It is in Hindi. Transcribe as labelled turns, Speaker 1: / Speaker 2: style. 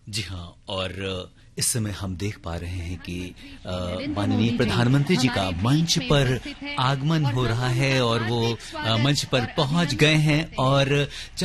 Speaker 1: जी हाँ, और इस समय हम देख पा रहे हैं कि माननीय प्रधानमंत्री जी का मंच पर आगमन हो रहा है और वो मंच पर पहुंच गए हैं और